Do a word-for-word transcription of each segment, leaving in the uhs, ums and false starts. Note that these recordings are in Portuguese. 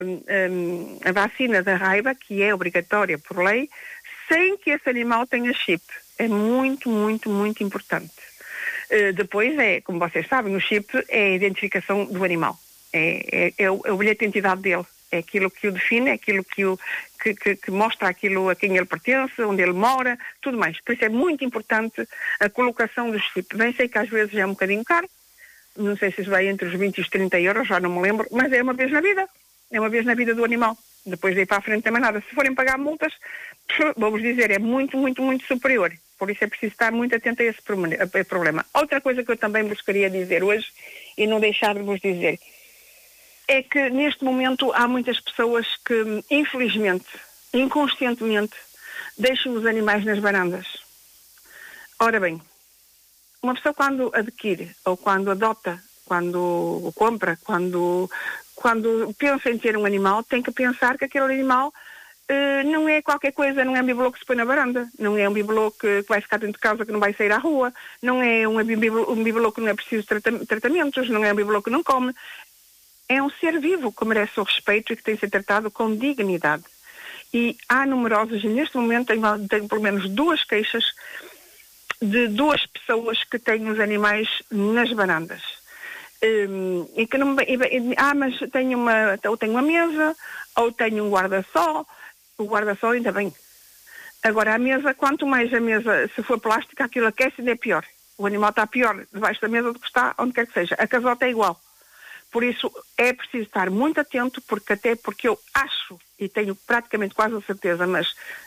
um, a vacina da raiva, que é obrigatória por lei, sem que esse animal tenha chip. É muito, muito, muito importante. Uh, depois é, como vocês sabem, o chip é a identificação do animal. É, é, é, o, é o bilhete de identidade dele. É aquilo que o define, é aquilo que, o, que, que, que mostra aquilo a quem ele pertence, onde ele mora, tudo mais. Por isso é muito importante a colocação do chip. Bem, sei que às vezes é um bocadinho caro, não sei se isso vai entre os vinte e os trinta euros, já não me lembro, mas é uma vez na vida. É uma vez na vida do animal. Depois daí para a frente também nada. Se forem pagar multas, vamos dizer, é muito, muito, muito superior. Por isso é preciso estar muito atento a esse problema. Outra coisa que eu também vos queria dizer hoje, e não deixar de vos dizer, é que neste momento há muitas pessoas que, infelizmente, inconscientemente, deixam os animais nas varandas. Ora bem, uma pessoa quando adquire, ou quando adota, quando compra, quando, quando pensa em ter um animal, tem que pensar que aquele animal uh, não é qualquer coisa, não é um bibelô que se põe na varanda, não é um bibelô que, que vai ficar dentro de casa, que não vai sair à rua, não é um bibelô, um bibelô que não é preciso tratam- tratamentos, não é um bibelô que não come. É um ser vivo que merece o respeito e que tem de ser tratado com dignidade. E há numerosos, e neste momento tenho, tenho pelo menos duas queixas de duas pessoas que têm os animais nas varandas. Um, e que não, e, e, ah, mas tenho uma, ou tenho uma mesa, ou tenho um guarda-sol. O guarda-sol ainda bem. Agora a mesa, quanto mais a mesa, se for plástica, aquilo aquece ainda é pior. O animal está pior debaixo da mesa do que está onde quer que seja. A casota é igual. Por isso é preciso estar muito atento, porque até porque eu acho, e tenho praticamente quase a certeza, mas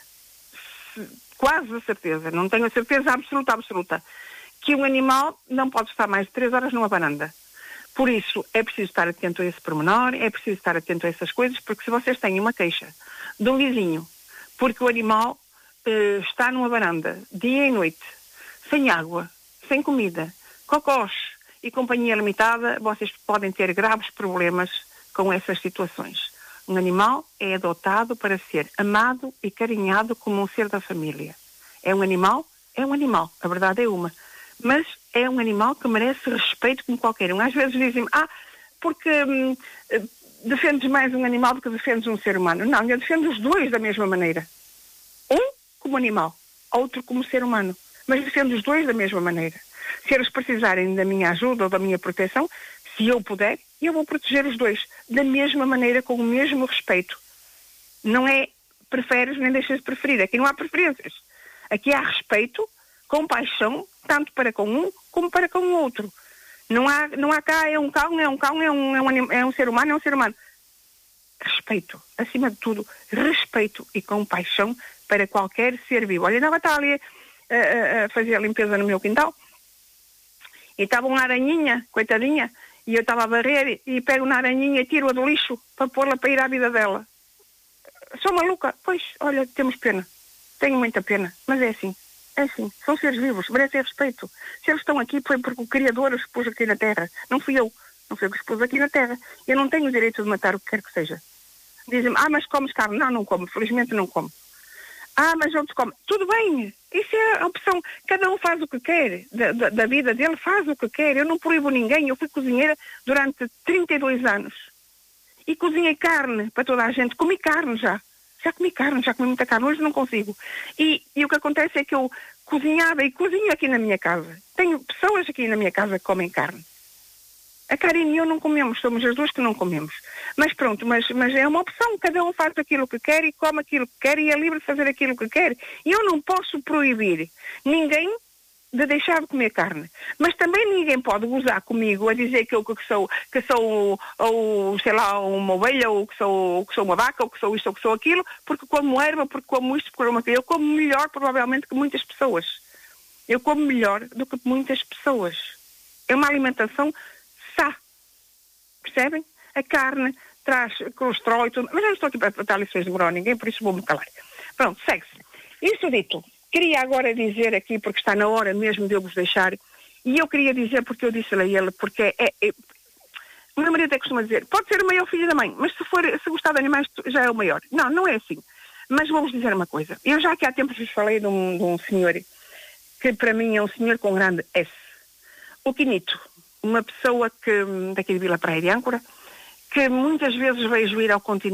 quase a certeza, não tenho a certeza absoluta, absoluta, que um animal não pode estar mais de três horas numa varanda. Por isso é preciso estar atento a esse pormenor, é preciso estar atento a essas coisas, porque se vocês têm uma queixa de um vizinho, porque o animal eh, está numa varanda, dia e noite, sem água, sem comida, cocós, e companhia limitada, vocês podem ter graves problemas com essas situações. Um animal é adotado para ser amado e carinhado como um ser da família. É um animal? É um animal. A verdade é uma. Mas é um animal que merece respeito como qualquer um. Às vezes dizem-me, ah, porque hum, defendes mais um animal do que defendes um ser humano. Não, eu defendo os dois da mesma maneira. Um como animal, outro como ser humano. Mas defendo os dois da mesma maneira. Se eles precisarem da minha ajuda ou da minha proteção, se eu puder, eu vou proteger os dois, da mesma maneira, com o mesmo respeito. Não é preferes nem deixas de preferir. Aqui não há preferências. Aqui há respeito, compaixão, tanto para com um como para com o outro. Não há, não há cá, é um cão, é um cão, é um, é um, anim, é um ser humano, é um ser humano. Respeito. Acima de tudo, respeito e compaixão para qualquer ser vivo. Olha, ainda estava ali a, a, a fazer a limpeza no meu quintal. E estava uma aranhinha, coitadinha, e eu estava a varrer e pego na aranhinha e tiro-a do lixo para pôr-la para ir à vida dela. Sou maluca? Pois, olha, temos pena. Tenho muita pena, mas é assim. É assim. São seres vivos, merecem respeito. Se eles estão aqui foi porque o Criador os pôs aqui na Terra. Não fui eu. Não fui eu que os pôs aqui na Terra. Eu não tenho o direito de matar o que quer que seja. Dizem-me, ah, mas comes carne? Não, não como. Felizmente não como. Ah, mas outros comem. Tudo bem, isso é a opção. Cada um faz o que quer, da, da, da vida dele faz o que quer. Eu não proíbo ninguém. Eu fui cozinheira durante trinta e dois anos. E cozinhei carne para toda a gente. Comi carne já. Já comi carne, já comi muita carne. Hoje não consigo. E, e o que acontece é que eu cozinhava e cozinho aqui na minha casa. Tenho pessoas aqui na minha casa que comem carne. A Karine e eu não comemos, somos as duas que não comemos. Mas pronto, mas, mas é uma opção, cada um faz aquilo que quer e come aquilo que quer e é livre de fazer aquilo que quer. E eu não posso proibir ninguém de deixar de comer carne. Mas também ninguém pode gozar comigo a dizer que eu que sou, que sou ou, sei lá, uma ovelha, ou que sou, ou que sou uma vaca, ou que sou isto, ou que sou aquilo, porque como erva, porque como isto, porque como aquilo. Eu como melhor, provavelmente, que muitas pessoas. Eu como melhor do que muitas pessoas. É uma alimentação sá. Percebem? A carne traz colesterol e tudo. Mas eu não estou aqui para dar lições de moral a ninguém, por isso vou-me calar. Pronto, segue-se. Isso dito, queria agora dizer aqui, porque está na hora mesmo de eu vos deixar, e eu queria dizer porque eu disse-lhe a ele, porque é, é, é o meu marido até costuma dizer, pode ser o maior filho da mãe, mas se for, se gostar de animais já é o maior. Não, não é assim. Mas vou-vos dizer uma coisa. Eu já que há tempos vos falei de um, de um senhor, que para mim é um senhor com grande S. O Quinito. Uma pessoa que, daqui de Vila Praia de Âncora, que muitas vezes vejo ir ao continente